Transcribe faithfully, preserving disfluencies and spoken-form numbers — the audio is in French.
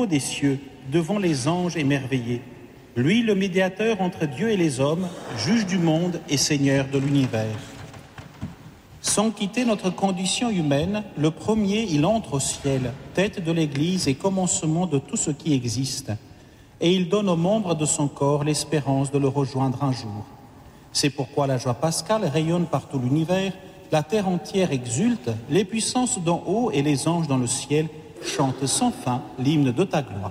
haut des cieux, devant les anges émerveillés. Lui, le médiateur entre Dieu et les hommes, juge du monde et Seigneur de l'univers. Sans quitter notre condition humaine, le premier, il entre au ciel, tête de l'Église et commencement de tout ce qui existe. Et il donne aux membres de son corps l'espérance de le rejoindre un jour. C'est pourquoi la joie pascale rayonne par tout l'univers, la terre entière exulte, les puissances d'en haut et les anges dans le ciel chantent sans fin l'hymne de ta gloire.